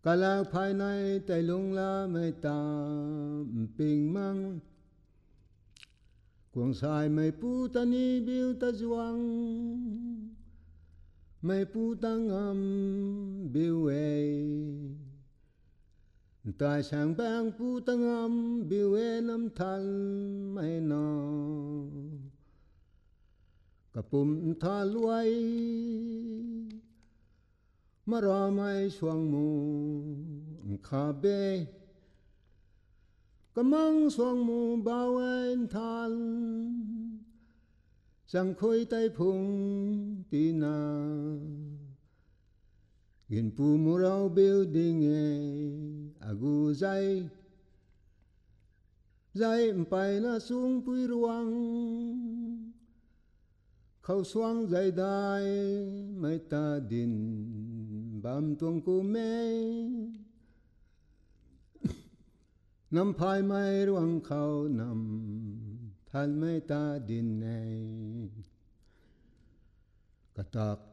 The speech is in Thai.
กาลาภายในแต่ลงละไม่ตามปิงมังกวงสายไม่ปูตานีบิวตะจวงไม่ปูตังอัมบิวเอตาช่างแบงปูตังอัมบิวเอน้ำทันไม่นอกระปุ่มทาลวยมารอไม่ช่วงมูขาเบกำมังช่วงมูบ่าวเอ็นทันจังคุยไตพุงตีนากินปูมูเราบิลดิ้งเออากูใจไปนะสูงปุยรวงเขาสวงใจได้ไม่ตาดินบำตวงกูเมน้ำพายไม่ร่วงเขานำท่านไม่ตาดินในกระตัก